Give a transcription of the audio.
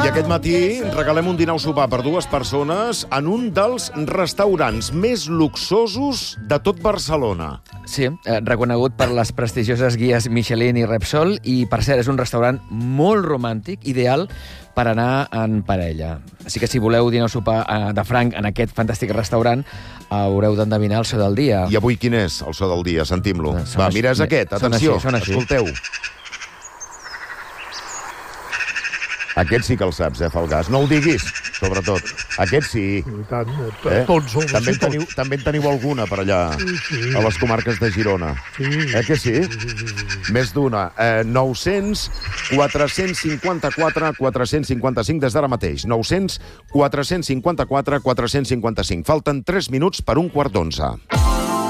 I aquest matí regalem un dinar o sopar per 2 persones en un dels restaurants més luxosos de tot Barcelona. Sí, reconegut per les prestigioses guies Michelin i Repsol, i, per cert, és un restaurant molt romàntic, ideal per anar en parella. Així que si voleu dinar o sopar de franc en aquest fantàstic restaurant, haureu d'endevinar el so del dia. I avui quin és el so del dia? Sentim-lo. Va, mira, és aquest. Atenció, escolteu. Aquest sí que el saps, Falgàs. No ho diguis, sobretot. Aquest sí. I tant, tots som. També en teniu alguna per allà, a les comarques de Girona. Sí. Que sí? Més d'una. 900 454 455 des d'ara mateix. 900 454 455. Falten 3 minuts per 1:15.